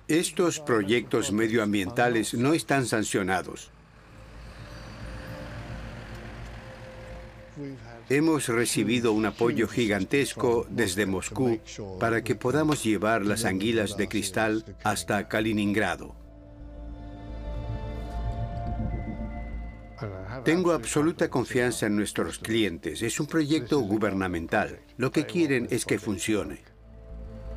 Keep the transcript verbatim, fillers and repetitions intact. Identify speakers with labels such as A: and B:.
A: Estos proyectos medioambientales no están sancionados. Hemos recibido un apoyo gigantesco desde Moscú para que podamos llevar las anguilas de cristal hasta Kaliningrado. Tengo absoluta confianza en nuestros clientes. Es un proyecto gubernamental. Lo que quieren es que funcione.